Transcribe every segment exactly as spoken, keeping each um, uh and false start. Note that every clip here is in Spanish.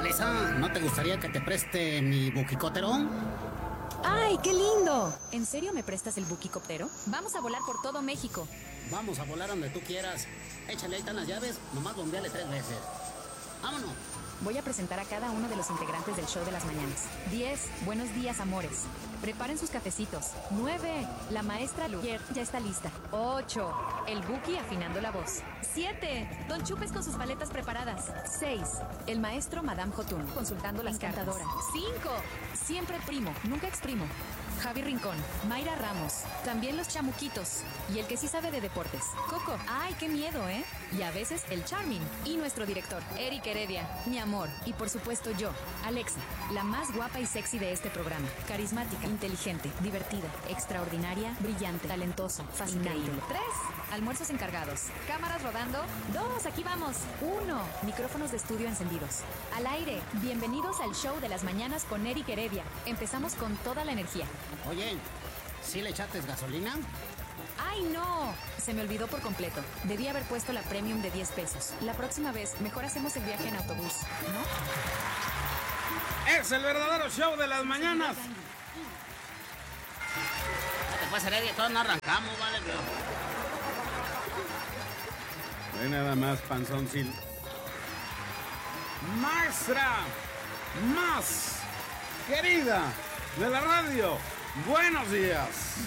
Teresa, ¿no te gustaría que te preste mi buquicóptero? ¡Ay, qué lindo! ¿En serio me prestas el buquicóptero? Vamos a volar por todo México. Vamos a volar donde tú quieras. Échale, ahí están las llaves, nomás bombeale tres veces. ¡Vámonos! Voy a presentar a cada uno de los integrantes del show de las mañanas. diez. Buenos días, amores. Preparen sus cafecitos. nueve. La maestra Luyer ya está lista. ocho. El Buki afinando la voz. siete. Don Chupes con sus maletas preparadas. seis. El maestro Madame Jotun consultando las cantadoras. cinco. Siempre primo, nunca exprimo. Javi Rincón, Mayra Ramos, también los chamuquitos y el que sí sabe de deportes, Coco. Ay, qué miedo, ¿eh? Y a veces el Charming y nuestro director, Eric Heredia, mi amor, y por supuesto yo, Alexa, la más guapa y sexy de este programa, carismática, inteligente, divertida, extraordinaria, brillante, talentosa, fascinante. Tres, almuerzos encargados, cámaras rodando. Dos, aquí vamos. Uno, micrófonos de estudio encendidos. Al aire, bienvenidos al show de las mañanas con Eric Heredia. Empezamos con toda la energía. Oye, ¿sí le echaste gasolina? ¡Ay, no! Se me olvidó por completo. Debí haber puesto la premium de diez pesos. La próxima vez, mejor hacemos el viaje en autobús, ¿no? Es el verdadero show de las mañanas. Después seré que todos no arrancamos, ¿vale? No hay nada más, panzoncil. Maestra más querida de la radio, buenos días.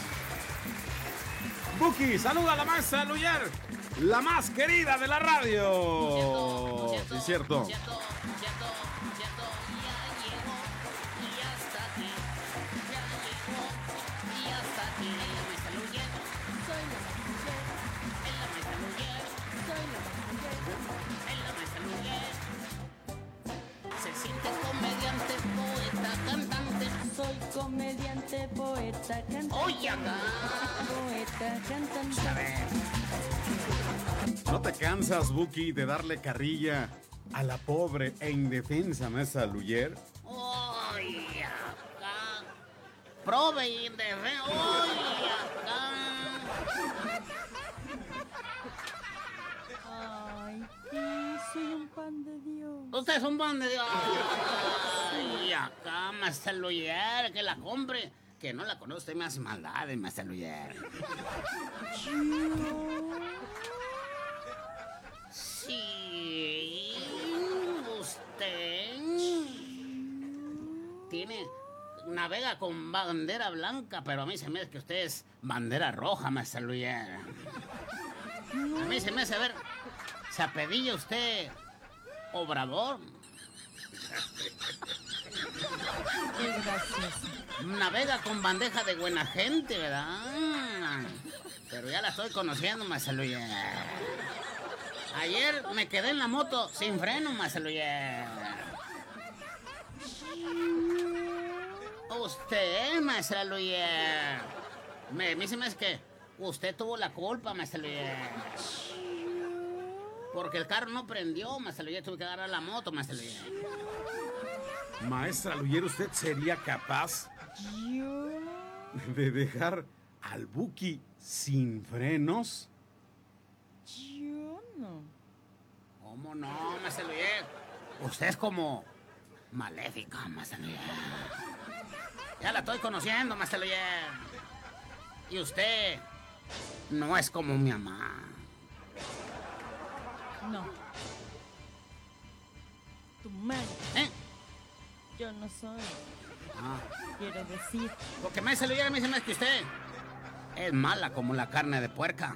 Buki, saluda a la maestra Luyer, la más querida de la radio. Sí, cierto. Cierto, cierto, cierto, ya llegó y hasta aquí. Ya llegó y hasta aquí. En la maestra Luyer, soy la maestra Luyer. En la maestra Luyer, soy la maestra Luyer. En la maestra Luyer. Se siente comediante, poeta, cantante. Soy comediante, poeta, cantante. Oye, acá. Poeta, cantante. A ver. ¿No te cansas, Buki, de darle carrilla a la pobre e indefensa maestra Luyer? Oye, acá. Prove y de re. Oye, acá. Ay, sí, soy un pan de Dios. Usted es un pan de Dios. Ay, acá, maestra Luyer, que la compre. Que no la conoce, usted me hace maldades, maestra Luyer. Sí, usted tiene, navega con bandera blanca, pero a mí se me hace que usted es bandera roja, maestra Luyer. A mí se me hace, a ver, se apellida usted Obrador. Qué gracioso. Navega con bandeja de buena gente, ¿verdad? Pero ya la estoy conociendo, maestra Luyer. Ayer me quedé en la moto sin freno, maestra Luyer. Usted, maestra Luyer. Me, me dice más que usted tuvo la culpa, maestra Luyer. Porque el carro no prendió, maestra Luyer. Tuve que agarrar la moto, maestra Luyer. Maestra Luyer, ¿usted sería capaz Yo. de dejar al Buki sin frenos? Yo no. ¿Cómo no, maestra Luyer? Usted es como maléfica, maestra Luyer. Ya la estoy conociendo, maestra Luyer. Y usted no es como mi mamá. No. Tu madre. ¿Eh? Yo no soy. Ah, Quiero decir. porque maestra Luyer me dice más que usted es mala como la carne de puerca.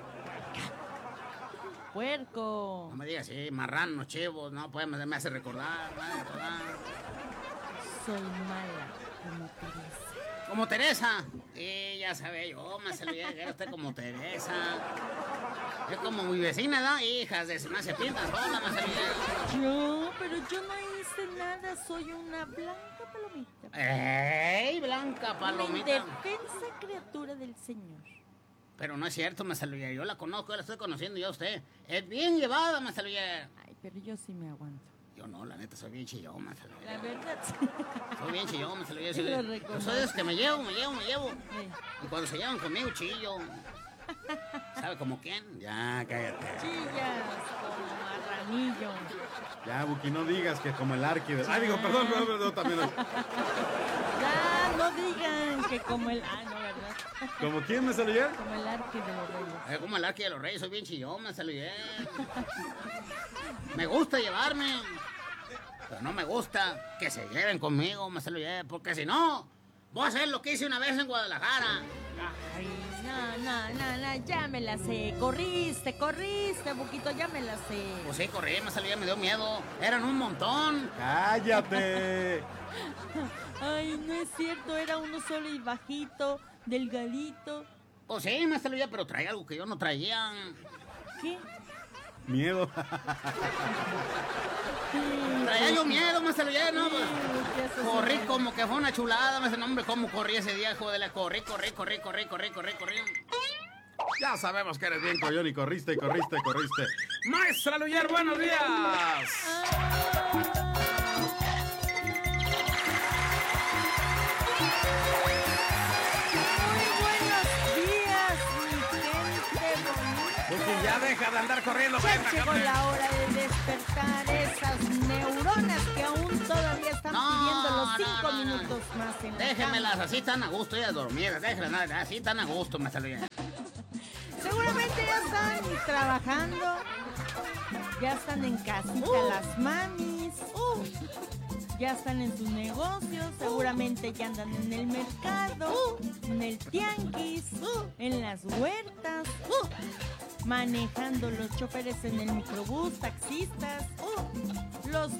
Puerco. No me digas así, marranos, chivos, no, pues me, me hace recordar, me hace recordar. Soy mala como Teresa. Como Teresa. Sí, ya sabe yo, maestra Luyer, que era usted como Teresa. Es como mi vecina, ¿no? Hijas de se pintas sola, maestra Luyer. Yo, pero yo no hice nada. Soy una blanca palomita. ¡Ey, blanca Una palomita! indefensa criatura del Señor. Pero no es cierto, maestra Luyer, yo la conozco, yo la estoy conociendo yo a usted. Es bien llevada, maestra Luyer. Ay, pero yo sí me aguanto. Yo no, la neta, soy bien chillón, maestra Luyer. La verdad. Soy bien chillón, maestra Luyer. Lo Soy, yo reconozco. soy de los que me llevo, me llevo, me llevo. Eh, Y cuando se llevan conmigo, chillo. ¿Sabe como quién? Ya, cállate. chillas como anillo. Ya, Buki, no digas que como el arqui de... Ah, digo, perdón, perdón, perdón, también. Ya, no digan que como el... Ah, no, ¿verdad? ¿Como quién me salía? Como el arqui de los reyes. Es como el arqui de los reyes, soy bien chillón, me saludé. Me gusta llevarme, pero no me gusta que se lleven conmigo, me saludé, porque si no, voy a hacer lo que hice una vez en Guadalajara. Ay, no, no, no, no, ya me la sé. Corriste, corriste, Buquito, ya me la sé. Pues sí, corrí, me saludé, me dio miedo. Eran un montón. ¡Cállate! Ay, no es cierto, era uno solo y bajito, delgadito. Pues sí, me saludé, pero traía algo que yo no traía. ¿Qué? Miedo. Traía yo miedo, me saludé, ¿no? Pues, ¿Qué haces, corrí amigo? como que fue una chulada, me dice, no, hombre, cómo corrí ese día, joder, la corrí, corrí, corrí, corrí, corrí, corrí, corrí. Ya sabemos que eres bien collón y corriste, y corriste, y corriste. Maestra Luyer, buenos días. Muy buenos días, mi gente bonita. Buki, ya deja de andar corriendo. ven, Ya llegó ven. la hora de despertar esas neuronas que aún todavía están No, pidiendo los no, cinco no, no, no. minutos más en la Déjenmelas, cama. así están a gusto, ellas dormidas, déjenlas, así están a gusto, me saludé. Seguramente ya están trabajando, ya están en casita Uh. las mamis, uh, ya están en sus negocios, seguramente ya andan en el mercado, en el tianguis, en las huertas, uh, manejando los choferes en el microbús, taxistas, uh, los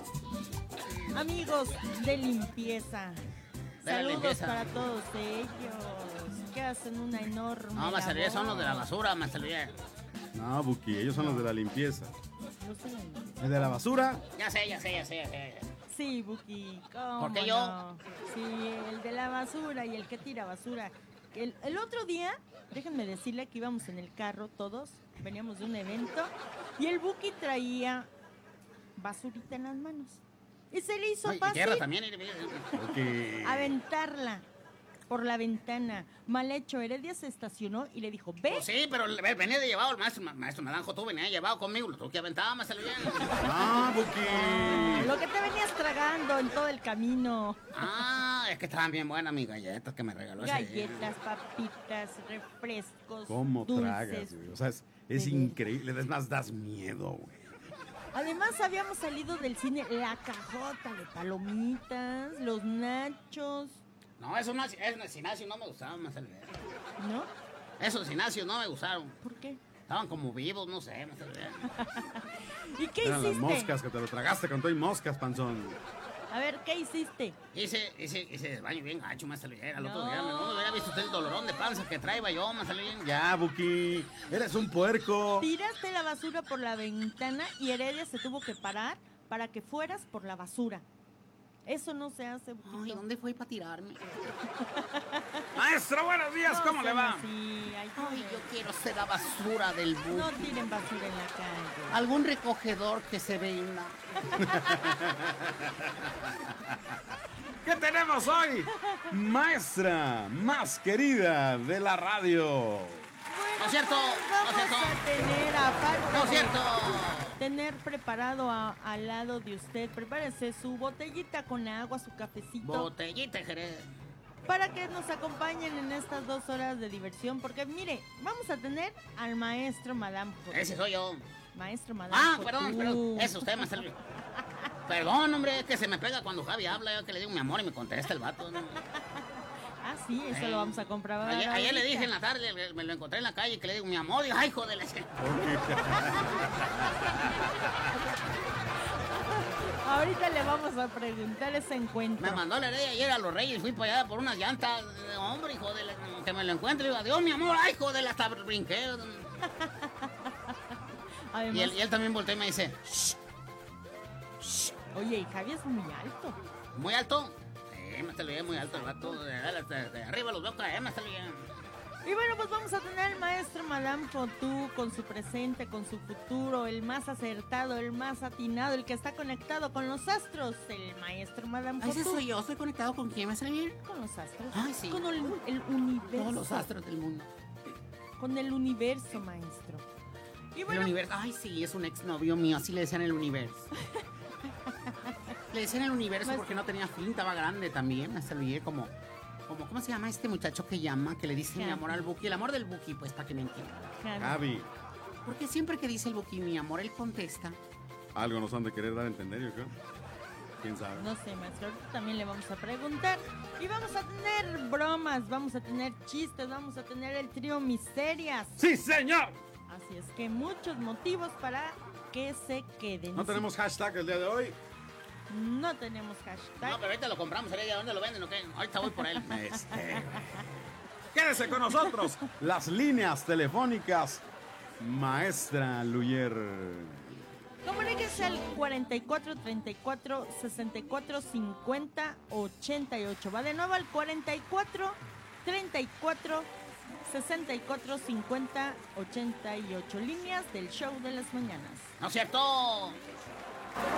amigos de limpieza. De la Saludos limpieza. para todos ellos que hacen una enorme No, me saludé, son los de la labor. basura, me saludé. No, Buki, ellos son los de la limpieza. Los de la limpieza. ¿El de la basura? Ya sé, ya sé, ya sé, ya sé. Sí, Buki, ¿cómo ¿Por qué yo? no? Sí, el de la basura y el que tira basura. El, el otro día, déjenme decirle que íbamos en el carro todos, veníamos de un evento, y el Buki traía basurita en las manos. Y se le hizo Ay, y fácil tierra también. y- y- Buki. aventarla por la ventana. Mal hecho, Heredia se estacionó y le dijo, ve. Pues sí, pero ve- venía de llevado el maestro, ma- maestro Naranjo, tú venías llevado conmigo, lo tuve que aventar, me saludé. Ah, Buki. Lo que te venías tragando en todo el camino. Ah, es que estaban bien buenas mis galletas que me regaló ese día. Galletas, papitas, refrescos, ¿Cómo dulces. tragas, güey? O sea, es, es De- increíble. Es más, das miedo, güey. Además habíamos salido del cine la cajota de palomitas, los nachos, No, eso no, es es- Sinacio no me gustaron, me saludé. ¿no? Esos Sinacios no me gustaron. ¿Por qué? Estaban como vivos, no sé, me saludé. ¿Y qué Eran las hiciste? moscas que te lo tragaste con todo y moscas, panzón. A ver, ¿qué hiciste? Hice, hice, hice el baño bien gacho, me saludé. Al otro No. día, me- no me hubiera visto usted el dolorón de panza que traía yo, me saludé. Ya, Buki. Eres un puerco. Tiraste la basura por la ventana y Heredia se tuvo que parar para que fueras por la basura. Eso no se hace, Ay, Buquito. ¿dónde fue para tirarme? Maestra, buenos días, No ¿cómo le sean va? así, ay, Ay, no, yo quiero ser la basura del buque. no tiren basura en la calle. Algún recogedor que se venda. ¿Qué tenemos hoy? Maestra más querida de la radio. Bueno, No es cierto, pues no es vamos cierto. a tener, aparte No es de cierto. tener preparado a- al lado de usted, prepárese su botellita con agua, su cafecito, Botellita, Jerez. para que nos acompañen en estas dos horas de diversión, porque mire, vamos a tener al maestro Madame J. Ese soy yo. Maestro Madame Ah, J. perdón, perdón. Es usted, me salió. Perdón, hombre, es que se me pega cuando Javi habla. Yo que le digo mi amor y me contesta el vato. ¿no? Ah, sí, eso lo vamos a comprobar. Ayer, ayer le ahorita. dije en la tarde, le- me lo encontré en la calle, que le digo mi amor. Y ay, joder, le dije, Ahorita le vamos a preguntar ese encuentro. me mandó la heredia ayer a los Reyes. Fui para allá por unas llantas. Eh, Hombre, hijo de la, que me lo encuentro. Y digo, adiós, mi amor. Ay, joder, hasta brinqué. Además, Y él, y él también volteó y me dice, oye, y Javi es muy alto. ¿muy alto? Sí, me salió muy alto el vato. De, de- de- de arriba los veo caer, me salió. Y bueno, pues vamos a tener al maestro Madame Fotú con su presente, con su futuro, el más acertado, el más atinado, el que está conectado con los astros, el maestro Madame Ay, ese Fotú. soy yo. ¿Estoy conectado con quién, me salió? Con los astros. Ay, sí. Con el, el universo. Todos los astros del mundo. Con el universo, maestro. Y El bueno, universo. Ay, sí, es un exnovio mío, así le decían el universo. Le decían el universo Pues- porque no tenía fin, estaba grande también. Hasta lo llegué como, como, ¿cómo se llama este muchacho que llama? Que le dice mi Javi. amor al Buki. El amor del Buki, pues, para que me entiendan. Javi, Javi, Porque siempre que dice el Buki mi amor, él contesta. algo nos han de querer dar a entender, yo creo. ¿Quién sabe? no sé, maestro, ahorita también le vamos a preguntar. Y vamos a tener bromas, vamos a tener chistes, vamos a tener el trío Miserias. ¡Sí, señor! Así es que muchos motivos para que se queden. No tenemos hashtag el día de hoy. No tenemos hashtag. No, pero ahorita lo compramos, ¿eh? ¿Dónde lo venden o qué? Ahorita voy por él. Este, quédese con nosotros. Las líneas telefónicas, maestra Luyer. Comuníquese al cuarenta y cuatro, treinta y cuatro, sesenta y cuatro, cincuenta, ochenta y ocho. Va de nuevo al cuarenta y cuatro, treinta y cuatro, sesenta y cuatro, cincuenta, ochenta y ocho. Líneas del show de las mañanas. ¿No es cierto?